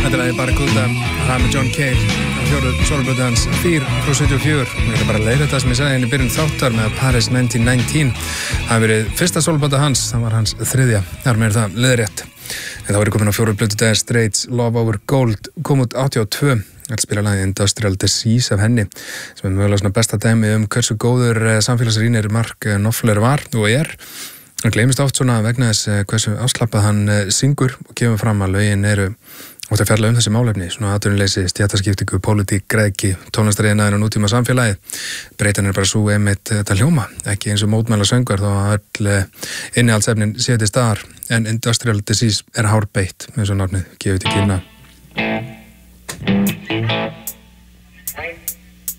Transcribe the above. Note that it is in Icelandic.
Þetta er bara Gulda, það með John Cale á fjóru soloplötu hans 4/74. Ég ætla bara að leiða þetta sem ég sagði henni byrjun þáttar með Paris 1919. Það hefur verið fyrsta soloplötu hans, það var hans þriðja. Þar með það leiðrétt. En þá er komin á fjóru plötu Dire Straits, Love Over Gold, kom út 82. Þetta spila lagið Industrial Disease af henni, sem er mögulega svona besta dæmi hversu góður samfélagsrýnir Mark Knopfler var og Hann gleymist oft svona vegna þess hversu afslappað hann syngur og kemur fram að lögin eru ótt að fjalla þessi málefni, svona atvinnuleysi, stéttaskiptingu, pólitík, græðgi, tónlistariðnaðinn og nútíma samfélagi. Breytan bara svo einmitt þetta hljóma, ekki eins og mótmæla söngur þó að öll innihaldsefnin séu til staðar, en Industrial Disease hár beitt, eins og nafnið gefur til kynna.